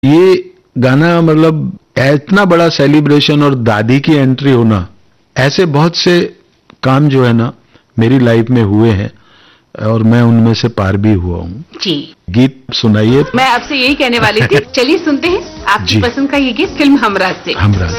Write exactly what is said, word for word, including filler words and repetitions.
ये गाना मतलब इतना बड़ा सेलिब्रेशन और दादी की एंट्री होना, ऐसे बहुत से काम जो है ना मेरी लाइफ में हुए हैं और मैं उनमें से पार भी हुआ हूँ। जी गीत सुनाइए। मैं आपसे यही कहने वाली थी। चलिए सुनते हैं आपकी जी। पसंद का ये गीत फिल्म हमराज से। हमराज।